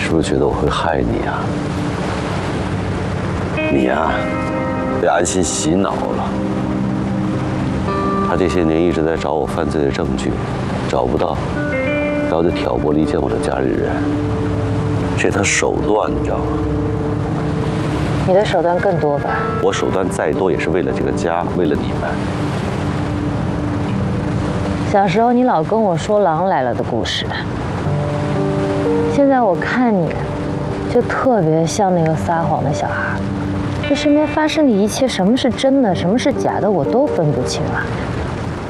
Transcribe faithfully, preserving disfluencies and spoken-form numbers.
是不是觉得我会害你啊？你呀，被安心洗脑了。他这些年一直在找我犯罪的证据，找不到，然后就挑拨离间我的家里人，这他手段，你知道吗？ 你的手段更多吧？ 我手段再多，也是为了这个家，为了你们。 小时候你老跟我说狼来了的故事，现在我看你，就特别像那个撒谎的小孩。这身边发生的一切，什么是真的，什么是假的，我都分不清了。